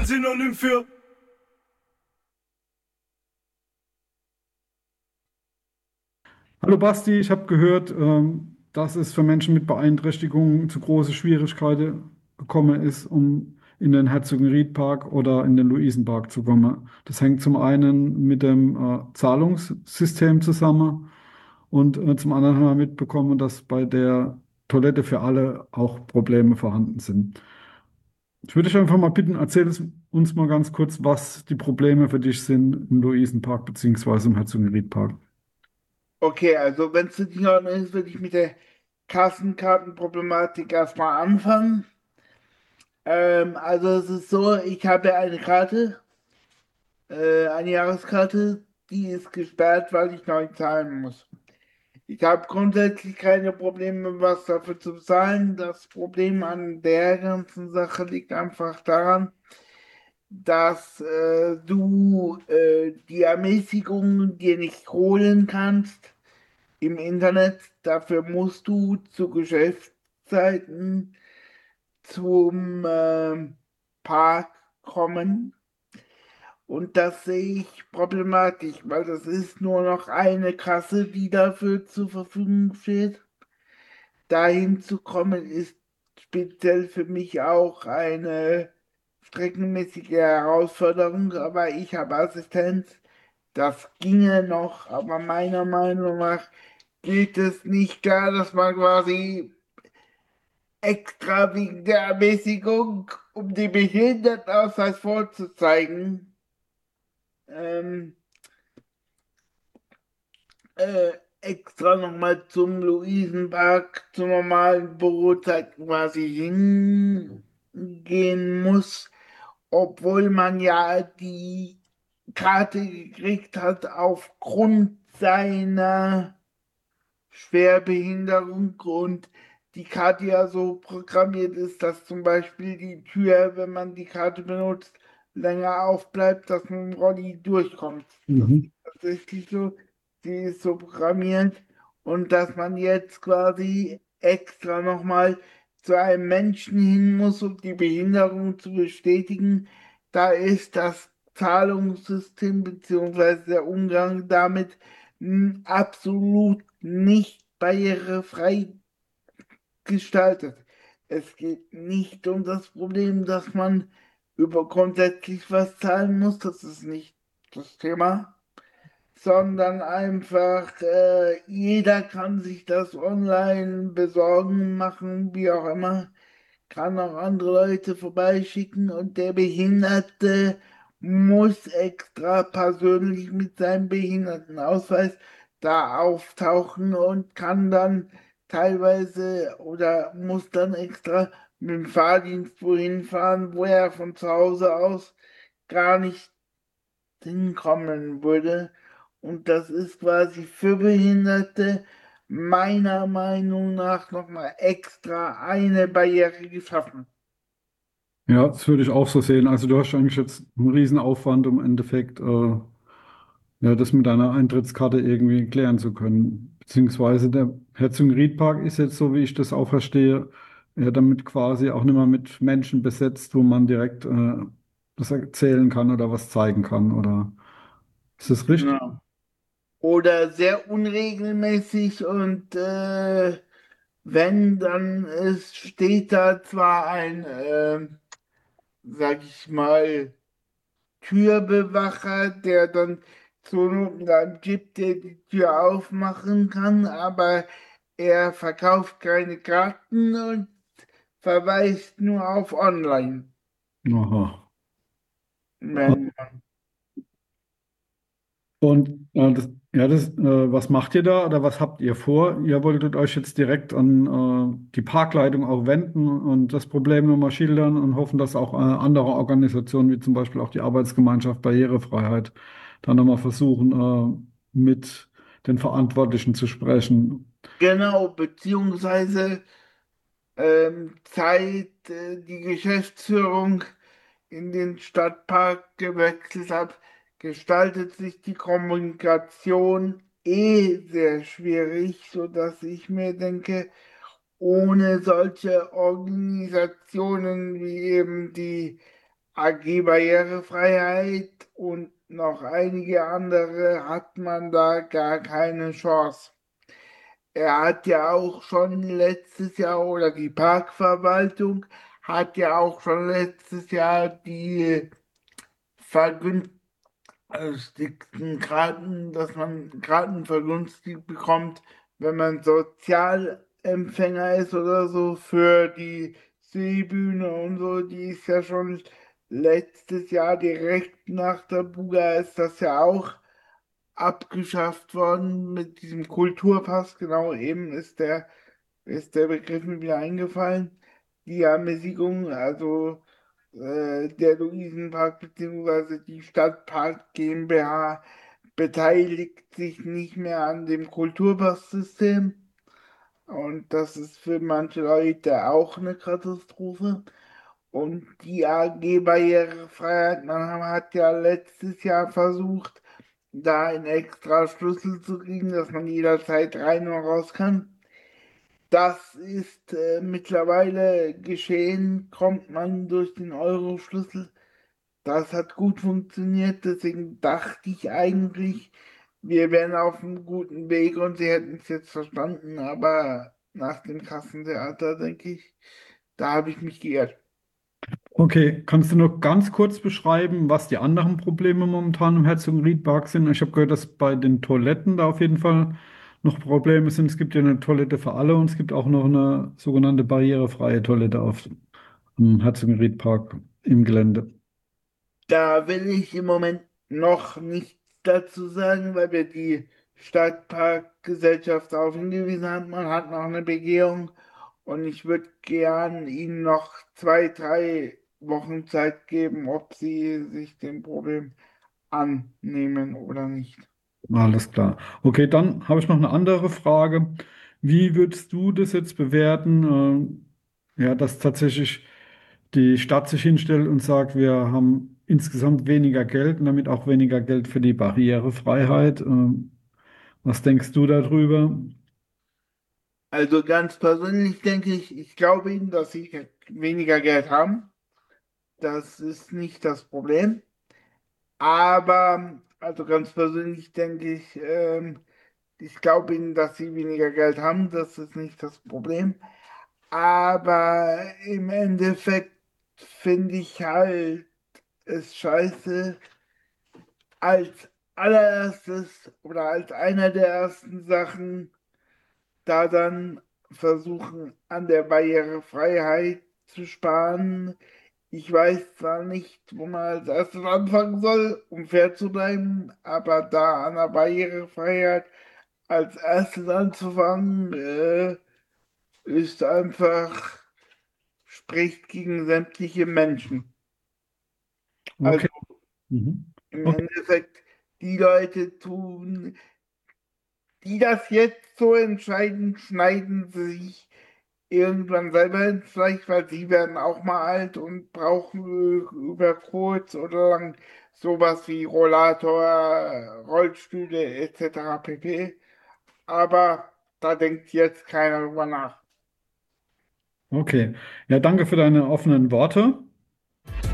Synonym für Hallo Basti, ich habe gehört, dass es für Menschen mit Beeinträchtigungen zu große Schwierigkeiten gekommen ist, um in den Herzogenriedpark oder in den Luisenpark zu kommen. Das hängt zum einen mit dem Zahlungssystem zusammen und zum anderen haben wir mitbekommen, dass bei der Toilette für alle auch Probleme vorhanden sind. Ich würde dich einfach mal bitten, uns mal ganz kurz, was die Probleme für dich sind im Luisenpark beziehungsweise im Herzogenriedpark. Okay, also wenn es nicht in Ordnung ist, würde ich mit der Kassenkartenproblematik erstmal anfangen. Also es ist so, ich habe eine Karte, eine Jahreskarte, die ist gesperrt, weil ich neu zahlen muss. Ich habe grundsätzlich keine Probleme, was dafür zu zahlen. Das Problem an der ganzen Sache liegt einfach daran, dass du die Ermäßigung dir nicht holen kannst im Internet. Dafür musst du zu Geschäftszeiten zum Park kommen. Und das sehe ich problematisch, weil das ist nur noch eine Kasse, die dafür zur Verfügung steht. Dahin zu kommen ist speziell für mich auch eine streckenmäßige Herausforderung, aber ich habe Assistenz. Das ginge noch, aber meiner Meinung nach geht es nicht da, dass man quasi extra wegen der Ermäßigung, um den Behindertenausweis vorzuzeigen, ähm, extra nochmal zum Luisenpark zur normalen Bürozeit quasi hingehen muss, obwohl man ja die Karte gekriegt hat aufgrund seiner Schwerbehinderung und die Karte ja so programmiert ist, dass zum Beispiel die Tür, wenn man die Karte benutzt, länger aufbleibt, dass man im Rolli durchkommt. Das ist Mhm. tatsächlich so. Sie ist so programmiert und dass man jetzt quasi extra nochmal zu einem Menschen hin muss, um die Behinderung zu bestätigen, da ist das Zahlungssystem beziehungsweise der Umgang damit absolut nicht barrierefrei gestaltet. Es geht nicht um das Problem, dass man über grundsätzlich was zahlen muss, das ist nicht das Thema, sondern einfach jeder kann sich das online besorgen, machen, wie auch immer, kann auch andere Leute vorbeischicken und der Behinderte muss extra persönlich mit seinem Behindertenausweis da auftauchen und kann dann teilweise oder muss dann extra mit dem Fahrdienst wohin fahren, wo er von zu Hause aus gar nicht hinkommen würde. Und das ist quasi für Behinderte meiner Meinung nach nochmal extra eine Barriere geschaffen. Ja, das würde ich auch so sehen. Also du hast eigentlich jetzt einen Riesenaufwand, um im Endeffekt ja, das mit deiner Eintrittskarte irgendwie klären zu können. Beziehungsweise der Herzogenriedpark ist jetzt, so wie ich das auch verstehe, ja, damit quasi auch nicht mehr mit Menschen besetzt, wo man direkt das erzählen kann oder was zeigen kann. Oder ist das richtig? Genau. Oder sehr unregelmäßig und wenn, dann es steht da zwar ein, sag ich mal, Türbewacher, der dann zur Not einen Jeep, der die Tür aufmachen kann, aber er verkauft keine Karten und verweist nur auf Online. Aha. Wenn, Und was macht ihr da oder was habt ihr vor? Ihr wolltet euch jetzt direkt an die Parkleitung auch wenden und das Problem nochmal schildern und hoffen, dass auch andere Organisationen, wie zum Beispiel auch die Arbeitsgemeinschaft Barrierefreiheit, dann nochmal versuchen, mit den Verantwortlichen zu sprechen. genau, beziehungsweise seit die Geschäftsführung in den Stadtpark gewechselt hat, gestaltet sich die Kommunikation sehr schwierig, sodass ich mir denke, ohne solche Organisationen wie eben die AG Barrierefreiheit und noch einige andere hat man da gar keine Chance. Er hat ja auch schon letztes Jahr, oder die Parkverwaltung hat ja auch schon letztes Jahr die vergünstigten Karten, dass man Karten vergünstigt bekommt, wenn man Sozialempfänger ist oder so für die Seebühne und so. Die ist ja schon letztes Jahr direkt nach der Buga ist das ja auch abgeschafft worden mit diesem Kulturpass. Genau, eben ist der Begriff mir wieder eingefallen. Die Ermäßigung, also der Luisenpark bzw. die Stadtpark GmbH beteiligt sich nicht mehr an dem Kulturpass-System. Und das ist für manche Leute auch eine Katastrophe. Und die AG Barrierefreiheit, man hat ja letztes Jahr versucht, da einen extra Schlüssel zu kriegen, dass man jederzeit rein und raus kann. Das ist mittlerweile geschehen, kommt man durch den Euro-Schlüssel. Das hat gut funktioniert, deswegen dachte ich eigentlich, wir wären auf einem guten Weg und sie hätten es jetzt verstanden, aber nach dem Kassentheater, denke ich, da habe ich mich geirrt. Okay, kannst du noch ganz kurz beschreiben, was die anderen Probleme momentan im Herzogenriedpark sind? Ich habe gehört, dass bei den Toiletten da auf jeden Fall noch Probleme sind. Es gibt ja eine Toilette für alle und es gibt auch noch eine sogenannte barrierefreie Toilette im Herzogenriedpark im Gelände. Da will ich im Moment noch nichts dazu sagen, weil wir die Stadtparkgesellschaft darauf hingewiesen haben, man hat noch eine Begehung und ich würde gern Ihnen noch 2, 3 Wochen Zeit geben, ob Sie sich dem Problem annehmen oder nicht. Alles klar. Okay, dann habe ich noch eine andere Frage. Wie würdest du das jetzt bewerten, ja, dass tatsächlich die Stadt sich hinstellt und sagt, wir haben insgesamt weniger Geld und damit auch weniger Geld für die Barrierefreiheit? Was denkst du darüber? Also ganz persönlich denke ich, ich glaube Ihnen, dass Sie weniger Geld haben. Das ist nicht das Problem. Aber, also ganz persönlich denke ich, ich glaube Ihnen, dass Sie weniger Geld haben. Das ist nicht das Problem. Aber im Endeffekt finde ich halt es scheiße, als allererstes oder als einer der ersten Sachen da dann versuchen, an der Barrierefreiheit zu sparen. Ich weiß zwar nicht, wo man als erstes anfangen soll, um fair zu bleiben, aber da an der Barrierefreiheit als erstes anzufangen, ist einfach, spricht gegen sämtliche Menschen. Also Okay. Mhm. im Okay. Endeffekt, die Leute tun, die das jetzt so entscheiden, schneiden sich irgendwann selber ins Fleisch, weil sie werden auch mal alt und brauchen über kurz oder lang sowas wie Rollator, Rollstühle etc. pp. Aber da denkt jetzt keiner drüber nach. Okay. Ja, danke für deine offenen Worte.